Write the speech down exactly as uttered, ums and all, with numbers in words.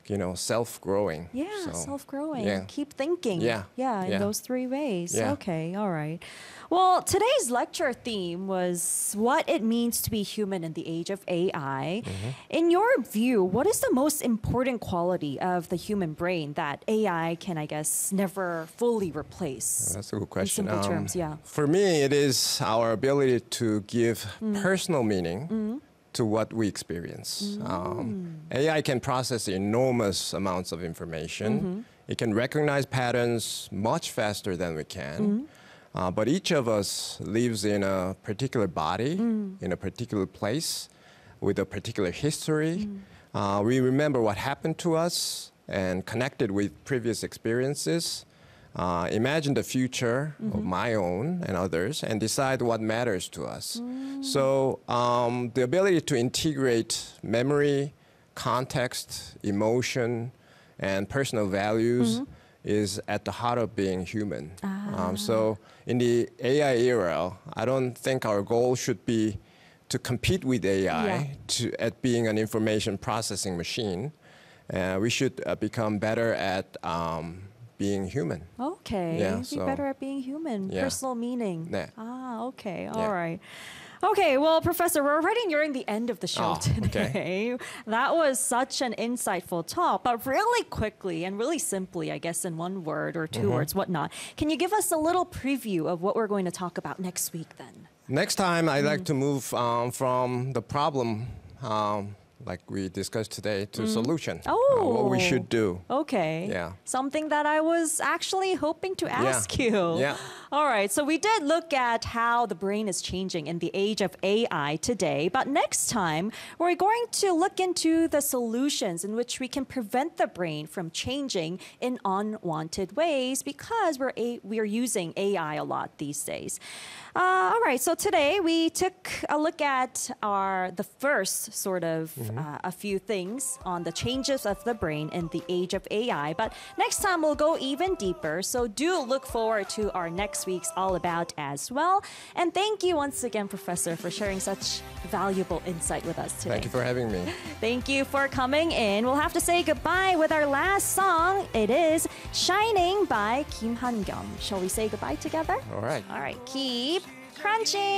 you know, self-growing. Yeah, So, self-growing. yeah. Keep thinking. Yeah. Yeah, in Yeah. those three ways. Yeah. Okay, all right. Well, today's lecture theme was what it means to be human in the age of A I. Mm-hmm. In your view, what is the most important quality of the human brain that A I can, I guess, never fully replace? That's a good question. In simple terms, yeah. For me, it is our ability to give personal meaning to what we experience. Um, A I can process enormous amounts of information. It can recognize patterns much faster than we can. Uh, but each of us lives in a particular body, in a particular place, with a particular history. Uh, we remember what happened to us and connected with previous experiences. Uh, imagine the future of my own and others and decide what matters to us. So um, the ability to integrate memory, context, emotion, and personal values is at the heart of being human. Um, so in the A I era, I don't think our goal should be to compete with A I Yeah. to, at being an information processing machine. Uh, we should uh, become better at um, being human. Okay, Yeah, be so- better at being human, Yeah. personal meaning. Yeah. Ah, okay, Yeah. all right. Okay, well, Professor, we're already nearing the end of the show Oh, okay. today. That was such an insightful talk, but really quickly and really simply, I guess in one word or 2 Mm-hmm. words, whatnot, can you give us a little preview of what we're going to talk about next week then? Next time, I'd like to move um, from the problem, um, like we discussed today, to solution. Uh, what we Oh. should do. Okay. Yeah. Something that I was actually hoping to ask you. Yeah. All right. So we did look at how the brain is changing in the age of A I today. But next time, we're going to look into the solutions in which we can prevent the brain from changing in unwanted ways because we're, a- we're using A I a lot these days. Uh, all right. So today we took a look at our the first sort of uh, a few things on the changes of the brain in the age of A I. But next time we'll go even deeper. So do look forward to our next week's All About as well. And thank you once again, Professor, for sharing such valuable insight with us today. Thank you for having me. Thank you for coming in. We'll have to say goodbye with our last song. It is Shining by Kim Han-gyum. Shall we say goodbye together? All right. All right. Keep crunching.